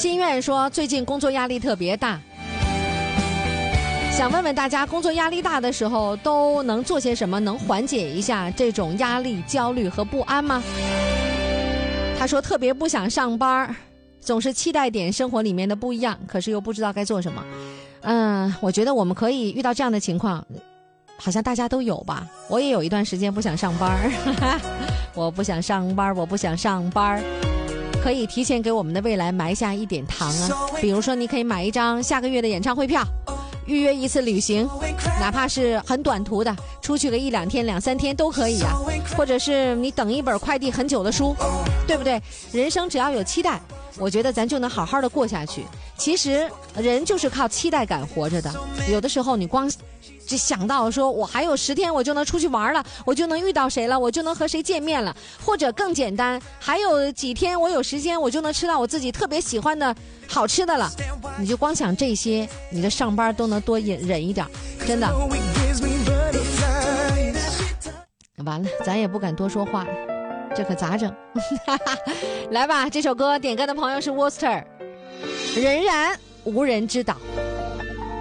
心愿说最近工作压力特别大，想问问大家，工作压力大的时候都能做些什么，能缓解一下这种压力、焦虑和不安吗？他说特别不想上班，总是期待点生活里面的不一样，可是又不知道该做什么。我觉得我们可以遇到这样的情况，好像大家都有吧。我也有一段时间不想上班我不想上班，我不想上班。可以提前给我们的未来埋下一点糖啊，比如说你可以买一张下个月的演唱会票，预约一次旅行，哪怕是很短途的，出去个1、2天、2、3天都可以啊。或者是你等一本快递很久的书，对不对？人生只要有期待，我觉得咱就能好好的过下去。其实人就是靠期待感活着的，有的时候你光只想到说我还有10天我就能出去玩了，我就能遇到谁了，我就能和谁见面了，或者更简单，还有几天我有时间我就能吃到我自己特别喜欢的好吃的了，你就光想这些，你的上班都能多忍一点，真的。完了，咱也不敢多说话，这可咋整来吧，这首歌点歌的朋友是 Worcester， 仍然无人知道。